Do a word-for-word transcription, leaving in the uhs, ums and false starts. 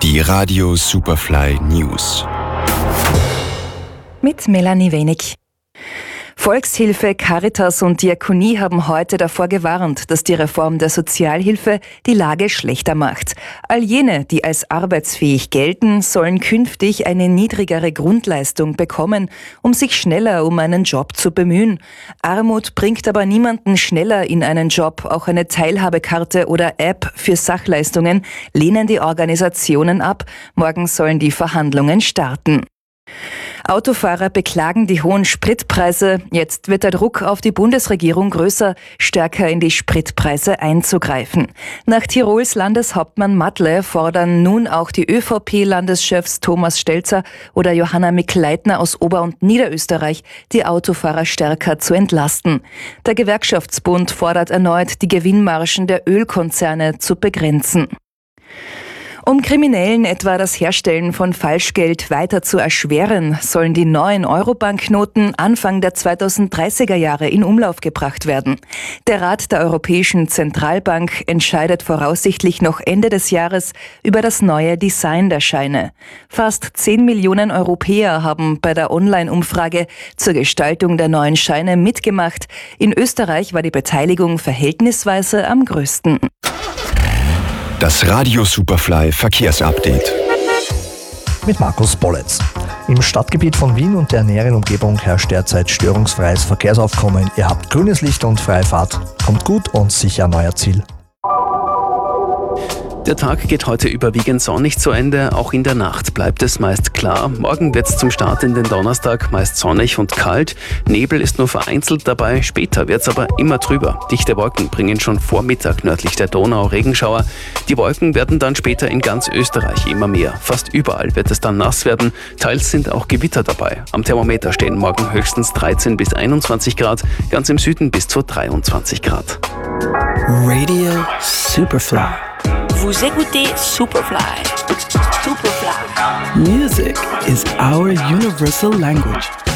Die Radio Superfly News. Mit Melanie Wenig. Volkshilfe, Caritas und Diakonie haben heute davor gewarnt, dass die Reform der Sozialhilfe die Lage schlechter macht. All jene, die als arbeitsfähig gelten, sollen künftig eine niedrigere Grundleistung bekommen, um sich schneller um einen Job zu bemühen. Armut bringt aber niemanden schneller in einen Job. Auch eine Teilhabekarte oder App für Sachleistungen lehnen die Organisationen ab. Morgen sollen die Verhandlungen starten. Autofahrer beklagen die hohen Spritpreise. Jetzt wird der Druck auf die Bundesregierung größer, stärker in die Spritpreise einzugreifen. Nach Tirols Landeshauptmann Matle fordern nun auch die ÖVP-Landeschefs Thomas Stelzer oder Johanna Mikl-Leitner aus Ober- und Niederösterreich, die Autofahrer stärker zu entlasten. Der Gewerkschaftsbund fordert erneut, die Gewinnmargen der Ölkonzerne zu begrenzen. Um Kriminellen etwa das Herstellen von Falschgeld weiter zu erschweren, sollen die neuen Euro-Banknoten Anfang der zweitausenddreißiger Jahre in Umlauf gebracht werden. Der Rat der Europäischen Zentralbank entscheidet voraussichtlich noch Ende des Jahres über das neue Design der Scheine. Fast zehn Millionen Europäer haben bei der Online-Umfrage zur Gestaltung der neuen Scheine mitgemacht. In Österreich war die Beteiligung verhältnisweise am größten. Das Radio Superfly Verkehrsupdate. Mit Markus Bolletz. Im Stadtgebiet von Wien und der näheren Umgebung herrscht derzeit störungsfreies Verkehrsaufkommen. Ihr habt grünes Licht und freie Fahrt. Kommt gut und sicher an euer Ziel. Der Tag geht heute überwiegend sonnig zu Ende, auch in der Nacht bleibt es meist klar. Morgen wird es zum Start in den Donnerstag meist sonnig und kalt. Nebel ist nur vereinzelt dabei, später wird es aber immer trüber. Dichte Wolken bringen schon vor Mittag nördlich der Donau Regenschauer. Die Wolken werden dann später in ganz Österreich immer mehr. Fast überall wird es dann nass werden, teils sind auch Gewitter dabei. Am Thermometer stehen morgen höchstens dreizehn bis einundzwanzig Grad, ganz im Süden bis zu dreiundzwanzig Grad. Radio Superfly. Vous écoutez Superfly. Superfly. Music is our universal language.